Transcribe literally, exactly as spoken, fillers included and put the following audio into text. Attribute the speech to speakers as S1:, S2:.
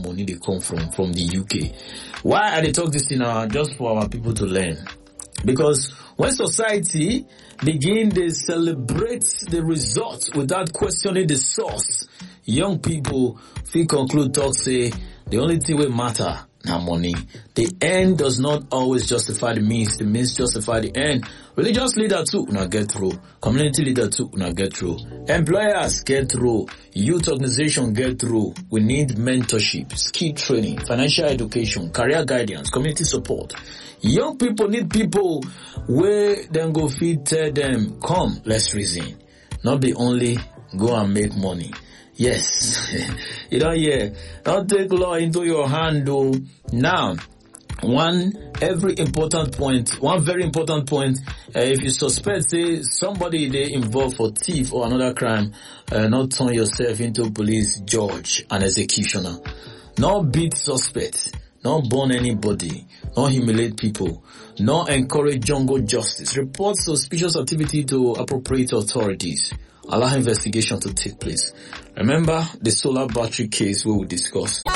S1: money they come from, from the U K. Why I they talk this thing now? Just for our people to learn. Because when society begin to celebrate the results without questioning the source, young people feel conclude talk say the only thing will matter now money. The end does not always justify the means. The means justify the end. Religious leader too now get through. Community leader too now get through. Employers get through. Youth organization get through. We need mentorship, skill training, financial education, career guidance, community support. Young people need people where then go feed tell them, come, let's reason. Not be only go and make money. Yes. You don't hear. Don't take law into your hand though. Now, one every important point, one very important point, uh, if you suspect say somebody they involved for thief or another crime, uh, not turn yourself into police, judge and executioner. Not beat suspects, not burn anybody, not humiliate people, not encourage jungle justice. Report suspicious activity to appropriate authorities. Allow investigation to take place. Remember the solar battery case we will discuss.